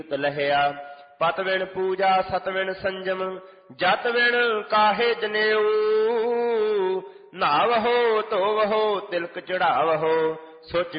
ਲਹਿਆ। ਪਤ ਵਿਣ ਪੂਜਾ ਸਤ ਵਿਣ ਸੰਜਮ, ਜਤ ਵਿਣ ਕਾਹੇ ਜਨੇਊ। ਨਹਾਵਹੁ ਧੋਵਹੁ ਤਿਲਕ ਚੜਾਵਹੁ, ਸੁਚ